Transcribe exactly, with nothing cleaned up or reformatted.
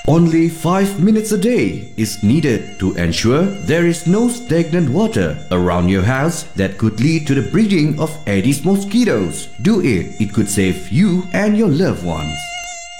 Only five minutes a day is needed to ensure there is no stagnant water around your house that could lead to the breeding of Aedes mosquitoes. Do it, it could save you and your loved ones.